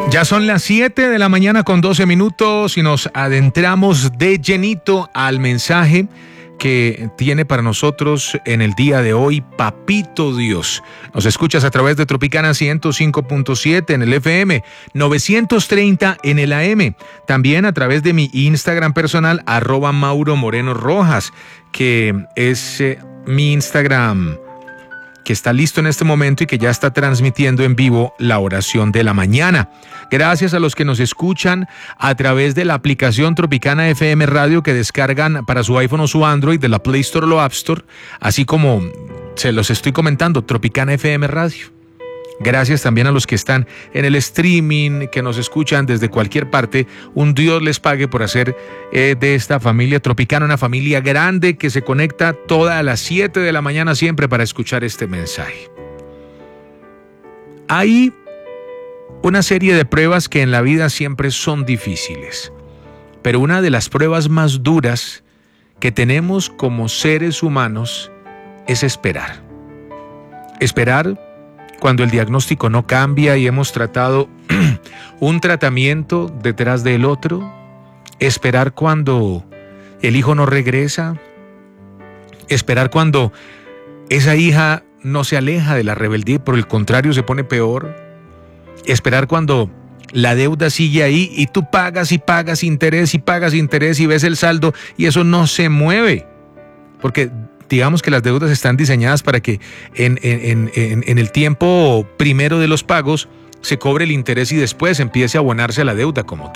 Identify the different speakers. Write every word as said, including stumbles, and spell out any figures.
Speaker 1: Ya son las siete de la mañana con doce minutos y nos adentramos de llenito al mensaje que tiene para nosotros en el día de hoy Papito Dios. Nos escuchas a través de Tropicana ciento cinco punto siete en el F M, novecientos treinta en el A M, también a través de mi Instagram personal, arroba Mauro Moreno Rojas, que es eh, mi Instagram que está listo en este momento y que ya está transmitiendo en vivo la oración de la mañana. Gracias a los que nos escuchan a través de la aplicación Tropicana F M Radio que descargan para su iPhone o su Android de la Play Store o App Store, así como se los estoy comentando, Tropicana F M Radio. Gracias también a los que están en el streaming, que nos escuchan desde cualquier parte. Un Dios les pague por hacer eh, de esta familia Tropicana una familia grande que se conecta todas las siete de la mañana siempre para escuchar este mensaje. Hay una serie de pruebas que en la vida siempre son difíciles, pero una de las pruebas más duras que tenemos como seres humanos es esperar. Esperar cuando el diagnóstico no cambia y hemos tratado un tratamiento detrás del otro, esperar cuando el hijo no regresa, esperar cuando esa hija no se aleja de la rebeldía y por el contrario se pone peor, esperar cuando la deuda sigue ahí y tú pagas y pagas interés y pagas interés y ves el saldo y eso no se mueve, porque digamos que las deudas están diseñadas para que en, en, en, en el tiempo primero de los pagos se cobre el interés y después empiece a abonarse a la deuda como tal.